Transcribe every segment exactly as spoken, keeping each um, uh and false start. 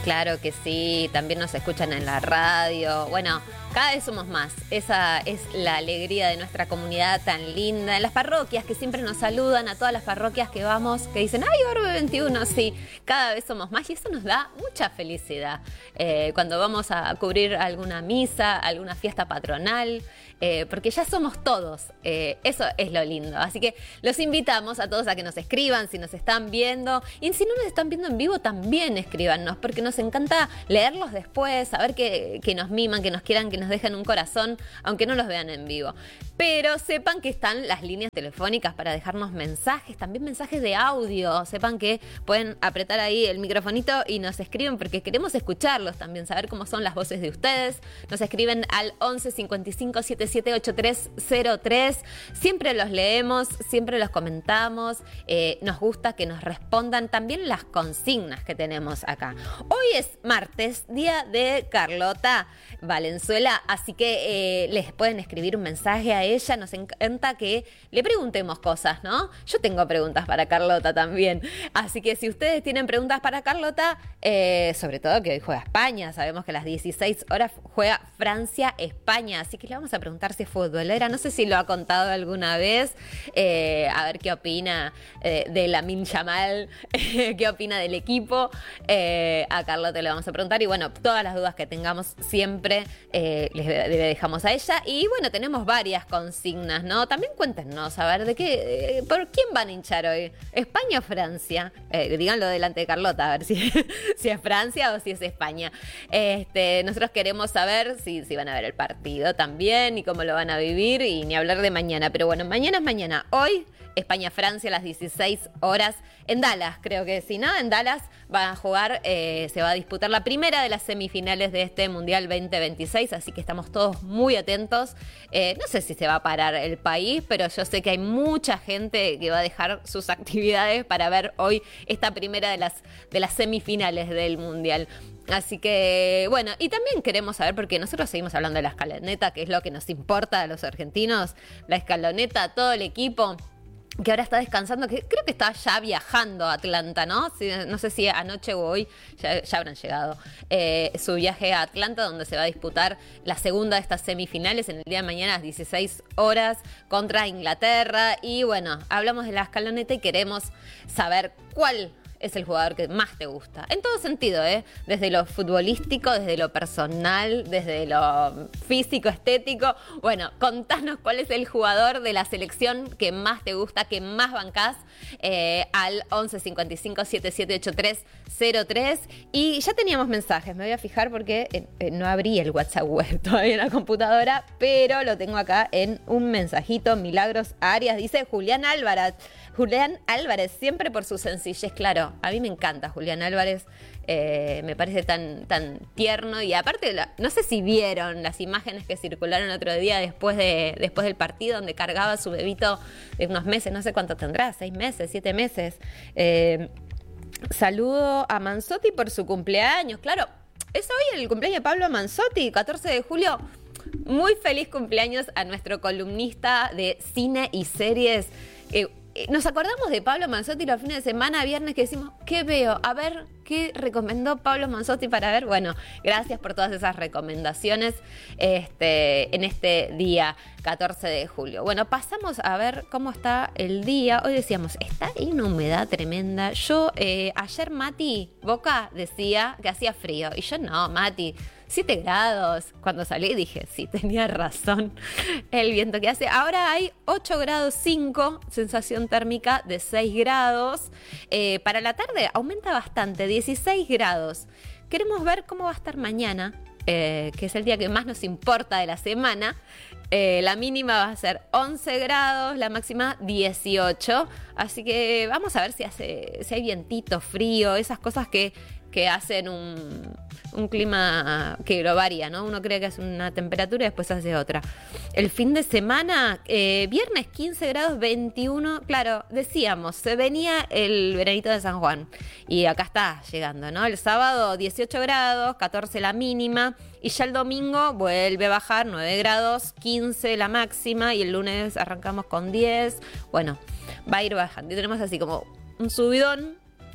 Claro que sí, también nos escuchan en la radio. Bueno, cada vez somos más. Esa es la alegría de nuestra comunidad tan linda. En las parroquias que siempre nos saludan, a todas las parroquias que vamos, que dicen, ¡ay, Orbe veintiuno! Sí, cada vez somos más y eso nos da mucha felicidad. Eh, cuando vamos a cubrir alguna misa, alguna fiesta patronal, eh, porque ya somos todos. Eh, eso es lo lindo. Así que los invitamos a todos a que nos escriban si nos están viendo. Y si no nos están viendo en vivo, también escríbanos, porque nos encanta leerlos después, saber que, que nos miman, que nos quieran, que nos dejen un corazón, aunque no los vean en vivo. Pero sepan que están las líneas telefónicas para dejarnos mensajes, también mensajes de audio. Sepan que pueden apretar ahí el microfonito y nos escriben porque queremos escucharlos también, saber cómo son las voces de ustedes. Nos escriben al once cincuenta y cinco setenta y siete ochenta y tres cero tres. Siempre los leemos, siempre los comentamos. Eh, nos gusta que nos respondan también las consignas que tenemos acá. Hoy es martes, día de Carlota Valenzuela, así que eh, les pueden escribir un mensaje a ella. Nos encanta que le preguntemos cosas, ¿no? Yo tengo preguntas para Carlota también, así que si ustedes tienen preguntas para Carlota, eh, sobre todo que hoy juega España, sabemos que a las dieciséis horas juega Francia-España, así que le vamos a preguntar si es futbolera, no sé si lo ha contado alguna vez, eh, a ver qué opina eh, de Lamine Yamal, qué opina del equipo. Eh, a Carlota le vamos a preguntar y bueno, todas las dudas que tengamos siempre eh, les le dejamos a ella. Y bueno, tenemos varias consignas, ¿no? También cuéntenos, a ver, ¿de qué, eh, por quién van a hinchar hoy? ¿España o Francia? Eh, díganlo delante de Carlota, a ver si, si es Francia o si es España. Este, nosotros queremos saber si, si van a ver el partido también y cómo lo van a vivir y ni hablar de mañana. Pero bueno, mañana es mañana. Hoy, España-Francia a las dieciséis horas en Dallas, creo que sí, ¿no? En Dallas van a jugar, eh, se va a disputar la primera de las semifinales de este Mundial veinte veintiséis, así que estamos todos muy atentos. Eh, no sé si se va a parar el país, pero yo sé que hay mucha gente que va a dejar sus actividades para ver hoy esta primera de las, de las semifinales del Mundial. Así que, bueno, y también queremos saber, porque nosotros seguimos hablando de la escaloneta, que es lo que nos importa a los argentinos, la escaloneta, todo el equipo, que ahora está descansando, que creo que está ya viajando a Atlanta, ¿no? Si, no sé si anoche o hoy ya, ya habrán llegado. Eh, su viaje a Atlanta, donde se va a disputar la segunda de estas semifinales en el día de mañana a las dieciséis horas contra Inglaterra. Y bueno, hablamos de la escaloneta y queremos saber cuál es el jugador que más te gusta. En todo sentido, ¿eh? Desde lo futbolístico, desde lo personal, desde lo físico, estético. Bueno, contanos cuál es el jugador de la selección que más te gusta, que más bancás, eh, al once cincuenta y cinco setenta y siete ochenta y tres cero tres. Y ya teníamos mensajes, me voy a fijar porque eh, eh, no abrí el WhatsApp web todavía en la computadora, pero lo tengo acá en un mensajito. Milagros Arias dice Julián Álvarez. Julián Álvarez, siempre por su sencillez, claro. A mí me encanta Julián Álvarez, eh, me parece tan, tan tierno y aparte, no sé si vieron las imágenes que circularon otro día después, de, después del partido donde cargaba a su bebito de unos meses, no sé cuánto tendrá, seis meses, siete meses. Eh, saludo a Manzotti por su cumpleaños, claro, es hoy el cumpleaños de Pablo Manzotti, catorce de julio. Muy feliz cumpleaños a nuestro columnista de cine y series. Eh, Nos acordamos de Pablo Manzotti los fines de semana, viernes, que decimos, ¿qué veo? A ver, ¿qué recomendó Pablo Manzotti para ver? Bueno, gracias por todas esas recomendaciones este, en este día catorce de julio. Bueno, pasamos a ver cómo está el día. Hoy decíamos, está en una humedad tremenda. Yo, eh, ayer Mati Boca decía que hacía frío. Y yo, no, Mati, siete grados. Cuando salí dije, sí, tenía razón. El viento que hace. Ahora hay ocho grados cinco, sensación térmica de seis grados. Eh, para la tarde aumenta bastante, dieciséis grados. Queremos ver cómo va a estar mañana, eh, que es el día que más nos importa de la semana. Eh, la mínima va a ser once grados, la máxima dieciocho. Así que vamos a ver si hace, si hay vientito, frío, esas cosas que, que hacen un, un clima que lo varía, ¿no? Uno cree que es una temperatura y después hace otra. El fin de semana, eh, viernes quince grados, veintiuno. Claro, decíamos, se venía el veranito de San Juan y acá está llegando, ¿no? El sábado dieciocho grados, catorce la mínima y ya el domingo vuelve a bajar, nueve grados, quince la máxima y el lunes arrancamos con diez. Bueno, va a ir bajando y tenemos así como un subidón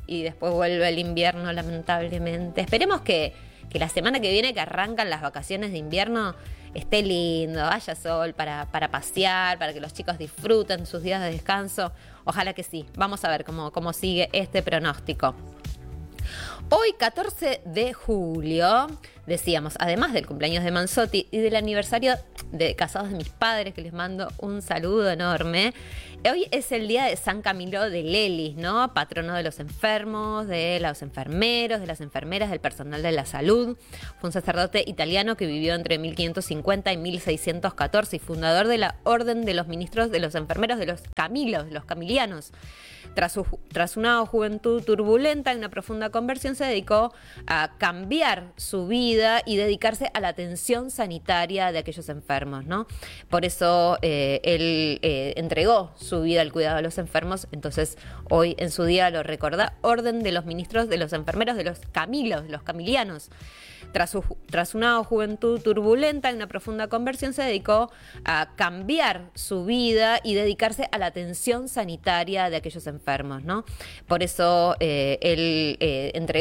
y después vuelve el invierno, lamentablemente. Esperemos que, que la semana que viene, que arrancan las vacaciones de invierno, esté lindo, haya sol para, para pasear, para que los chicos disfruten sus días de descanso. Ojalá que sí. Vamos a ver cómo, cómo sigue este pronóstico. Hoy, catorce de julio, decíamos, además del cumpleaños de Manzotti y del aniversario de casados de mis padres, que les mando un saludo enorme, hoy es el día de San Camilo de Lelis, ¿no? Patrono de los enfermos, de los enfermeros, de las enfermeras, del personal de la salud. Fue un sacerdote italiano que vivió entre mil quinientos cincuenta y mil seiscientos catorce y fundador de la Orden de los Ministros de los Enfermeros de los Camilos, los camilianos. Tras, su, tras una juventud turbulenta y una profunda conversión, se dedicó a cambiar su vida y dedicarse a la atención sanitaria de aquellos enfermos, ¿no? Por eso eh, él eh, entregó su vida al cuidado de los enfermos. Entonces hoy en su día lo recuerda, Orden de los Ministros de los Enfermeros de los Camilos, los camilianos. Tras, su, tras una juventud turbulenta y una profunda conversión, se dedicó a cambiar su vida y dedicarse a la atención sanitaria de aquellos enfermos, ¿no? Por eso eh, él eh, entregó